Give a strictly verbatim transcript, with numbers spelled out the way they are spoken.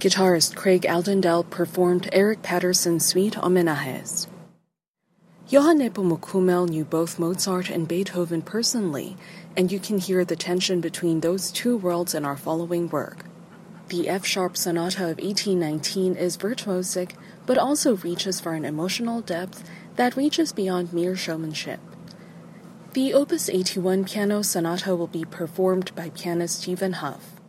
Guitarist Craig Aldendale performed Eric Patterson's Suite Homenajes. Johann Nepomuk knew both Mozart and Beethoven personally, and you can hear the tension between those two worlds in our following work. The F-sharp Sonata of eighteen nineteen is virtuosic, but also reaches for an emotional depth that reaches beyond mere showmanship. The Opus eighty-one Piano Sonata will be performed by pianist Stephen Hough.